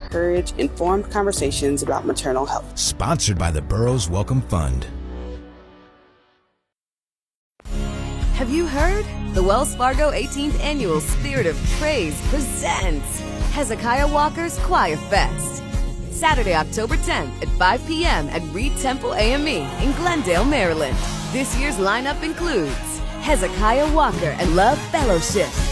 encourage informed conversations about maternal health. Sponsored by the Burroughs Wellcome Fund. Have you heard? The Wells Fargo 18th Annual Spirit of Praise presents Hezekiah Walker's Choir Fest. Saturday, October 10th at 5 p.m. at Reed Temple AME in Glendale, Maryland. This year's lineup includes Hezekiah Walker and Love Fellowship,